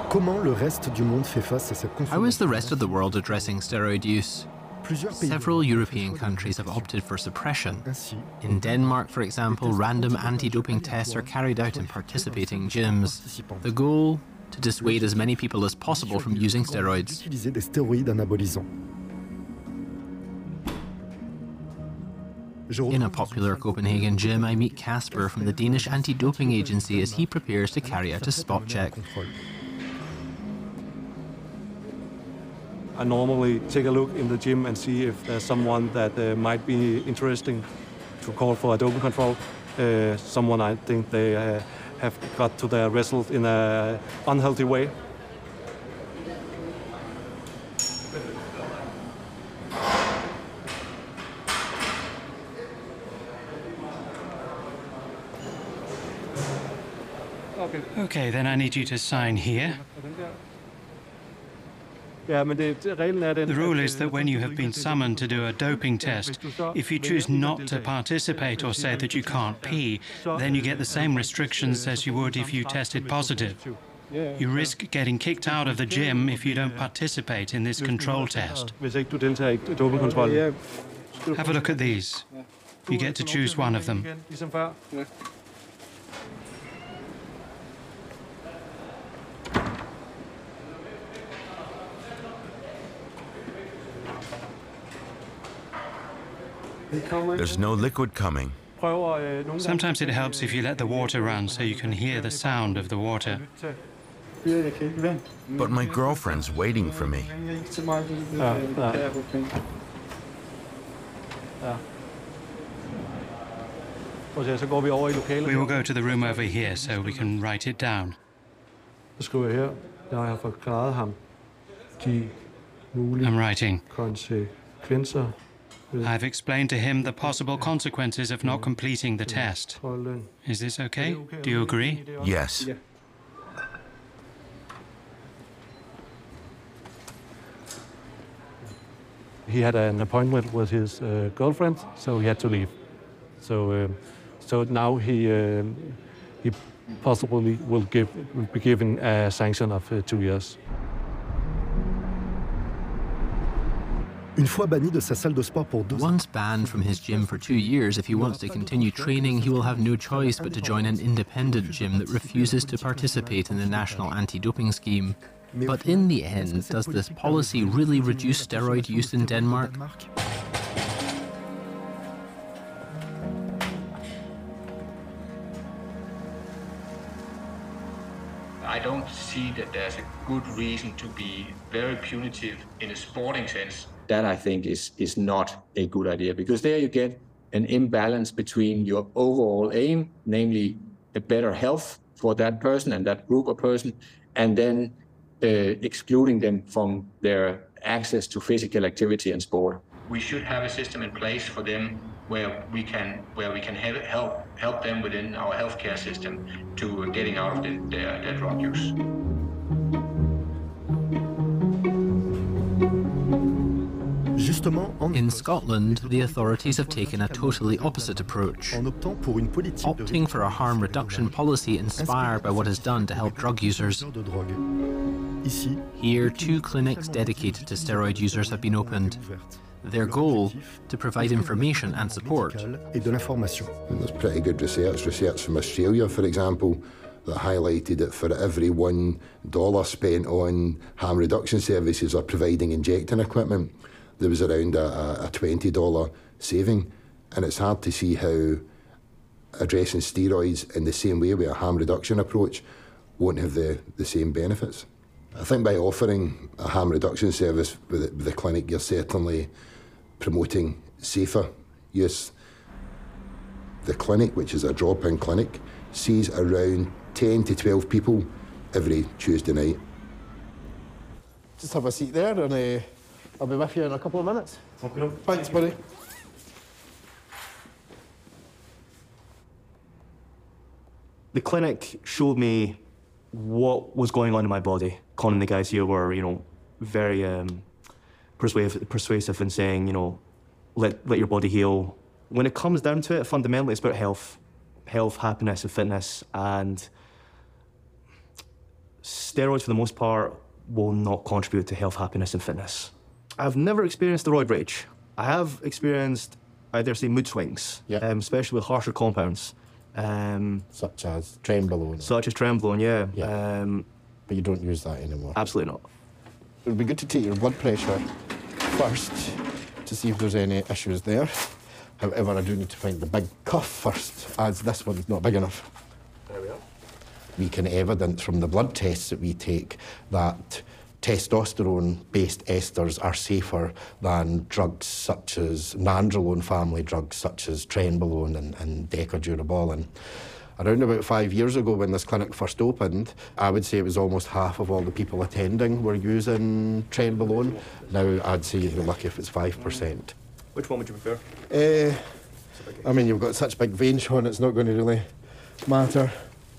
Comment le reste du monde fait face à cette How is the consommation? rest of the world addressing steroid use? Plusieurs pays Several d'Europe European choisissent countries have l'adoption. opted for suppression. Ainsi, In Denmark, for example, random anti-doping tests are carried out in participating gyms. The goal? To dissuade as many people as possible from using steroids. Utiliser des stéroïdes anabolisants. In a popular Copenhagen gym, I meet Casper from the Danish anti-doping agency as he prepares to carry out a spot check. I normally take a look in the gym and see if there's someone that might be interesting to call for a doping control. Someone I think they have got to their result in an unhealthy way. Okay, then I need you to sign here. The The rule is that when you have been summoned to do a doping test, if you choose not to participate or say that you can't pee, then you get the same restrictions as you would if you tested positive. You risk getting kicked out of the gym if you don't participate in this control test. Have a look at these. You get to choose one of them. There's no liquid coming. Sometimes it helps if you let the water run so you can hear the sound of the water. But my girlfriend's waiting for me. We will go to the room over here so we can write it down. I'm writing. I've explained to him the possible consequences of not completing the test. Is this okay? Do you agree? Yes. He had an appointment with his girlfriend, so he had to leave. So now he possibly will be given a sanction of 2 years. Une fois banni de sa salle de sport pour 2 ans, Once banned from his gym for 2 years, if he wants to continue training, he will have no choice but to join an independent gym that refuses to participate in the national anti-doping scheme. But in the end, does this policy really reduce steroid use in Denmark? I don't see that there's a good reason to be very punitive in a sporting sense. That, I think, is not a good idea, because there you get an imbalance between your overall aim, namely a better health for that person and that group of person, and then excluding them from their access to physical activity and sport. We should have a system in place for them where we can help them within our healthcare system to getting out of their drug use. In Scotland, the authorities have taken a totally opposite approach, opting for a harm reduction policy inspired by what is done to help drug users. Here, 2 clinics dedicated to steroid users have been opened. Their goal, to provide information and support. There's pretty good research from Australia, for example, that highlighted that for every $1 spent on harm reduction services or providing injecting equipment, there was around a $20 saving. And it's hard to see how addressing steroids in the same way with a harm reduction approach won't have the same benefits. I think by offering a harm reduction service with the clinic, you're certainly promoting safer use. The clinic, which is a drop-in clinic, sees around 10 to 12 people every Tuesday night. Just have a seat there, and I'll be with you in a couple of minutes. Okay. Thanks, buddy. The clinic showed me what was going on in my body. Colin and the guys here were, very persuasive in saying, let your body heal. When it comes down to it, fundamentally, it's about health, happiness, and fitness. And steroids, for the most part, will not contribute to health, happiness, and fitness. I've never experienced steroid rage. I have experienced, I dare say, mood swings, especially with harsher compounds. Such as Trenbolone. Such as Trenbolone, yeah. But you don't use that anymore? Absolutely not. It would be good to take your blood pressure first to see if there's any issues there. However, I do need to find the big cuff first, as this one's not big enough. There we are. We can evidence from the blood tests that we take that testosterone-based esters are safer than drugs such as nandrolone family drugs such as Trenbolone and Decadurabolin. Around about 5 years ago when this clinic first opened, I would say it was almost half of all the people attending were using Trenbolone. Now I'd say you'd be lucky if it's 5%. Which one would you prefer? I mean, you've got such big veins, Sean, it's not going to really matter.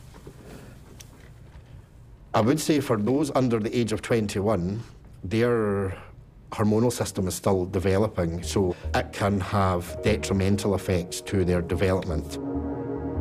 I would say for those under the age of 21, their hormonal system is still developing, so it can have detrimental effects to their development.